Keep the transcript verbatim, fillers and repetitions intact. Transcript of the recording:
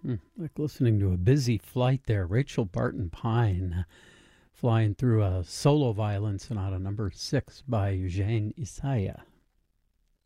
Mm, like listening to a busy flight there. Rachel Barton Pine uh, flying through a solo violin sonata number six by Eugene Isaya.